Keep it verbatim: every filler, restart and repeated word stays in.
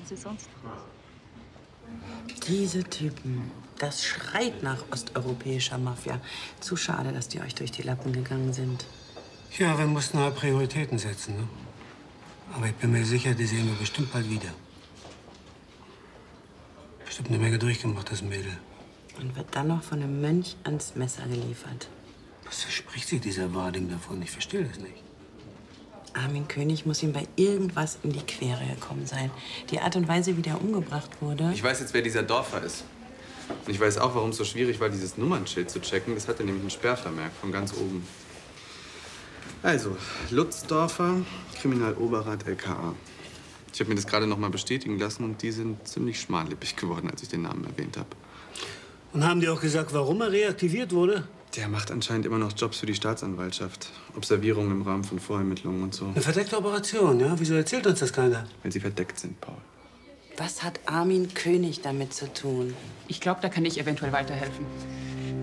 sie sonst? Diese Typen, das schreit nach osteuropäischer Mafia. Zu schade, dass die euch durch die Lappen gegangen sind. Ja, wir mussten halt Prioritäten setzen, ne? Aber ich bin mir sicher, die sehen wir bestimmt bald wieder. Bestimmt eine Menge durchgemacht, das Mädel. Und wird dann noch von einem Mönch ans Messer geliefert. Was verspricht sich dieser Warding davon? Ich verstehe das nicht. Armin König muss ihm bei irgendwas in die Quere gekommen sein. Die Art und Weise, wie der umgebracht wurde. Ich weiß jetzt, wer dieser Dorfer ist. Und ich weiß auch, warum es so schwierig war, dieses Nummernschild zu checken. Das hatte nämlich einen Sperrvermerk von ganz oben. Also, Lutz Dorfer, Kriminaloberrat L K A. Ich habe mir das gerade noch mal bestätigen lassen und die sind ziemlich schmallippig geworden, als ich den Namen erwähnt habe. Und haben die auch gesagt, warum er reaktiviert wurde? Der macht anscheinend immer noch Jobs für die Staatsanwaltschaft. Observierungen im Rahmen von Vorermittlungen und so. Eine verdeckte Operation, ja? Wieso erzählt uns das keiner? Weil sie verdeckt sind, Paul. Was hat Armin König damit zu tun? Ich glaube, da kann ich eventuell weiterhelfen.